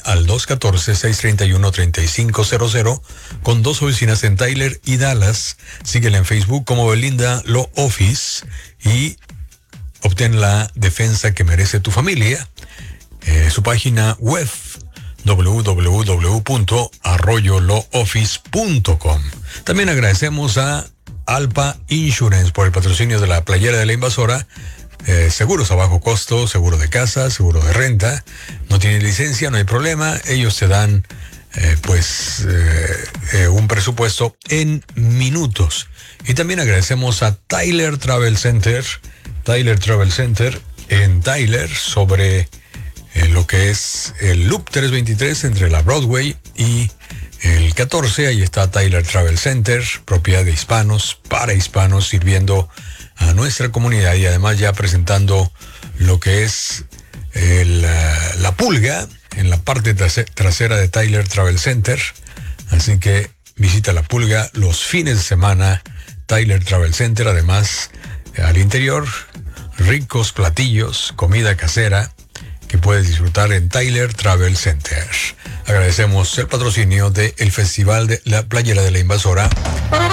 al 214-631-3500 con 2 oficinas en Tyler y Dallas. Síguela en Facebook como Belinda Law Office y obtén la defensa que merece tu familia. Su página web www.arroyolawoffice.com. También agradecemos a Alpa Insurance por el patrocinio de la playera de la invasora. Seguros a bajo costo, seguro de casa, seguro de renta. No tienes licencia, no hay problema. Ellos te dan un presupuesto en minutos. Y también agradecemos a Tyler Travel Center. Tyler Travel Center en Tyler, sobre lo que es el Loop 323 entre la Broadway y el 14. Ahí está Tyler Travel Center, propiedad de hispanos, para hispanos, sirviendo a nuestra comunidad y además ya presentando lo que es la pulga en la parte trasera de Tyler Travel Center. Así que visita la pulga los fines de semana, Tyler Travel Center. Además, al interior, ricos platillos, comida casera que puedes disfrutar en Tyler Travel Center. Agradecemos el patrocinio del Festival de la Playera de la Invasora.